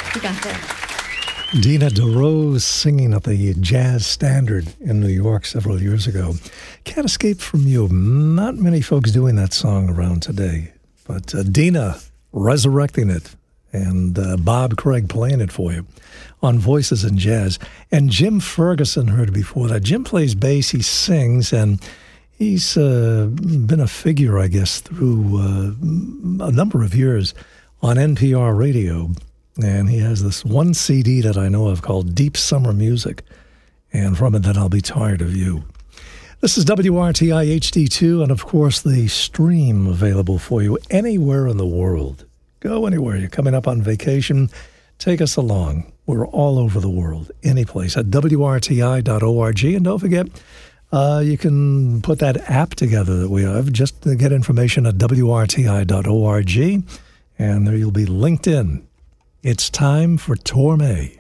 You got that. Dina DeRose singing at the Jazz Standard in New York several years ago. Can't Escape From You. Not many folks doing that song around today. But Dina resurrecting it and Bob Craig playing it for you on Voices in Jazz. And Jim Ferguson heard before that. Jim plays bass, he sings, and he's been a figure, I guess, through a number of years on NPR radio. And he has this one CD that I know of called Deep Summer Music. And from it, Then I'll Be Tired of You. This is WRTI HD2, and of course, the stream available for you anywhere in the world. Go anywhere. You're coming up on vacation, take us along. We're all over the world, any place, at WRTI.org. And don't forget, you can put that app together that we have. Just to get information at WRTI.org, and there you'll be linked in. It's time for Torme.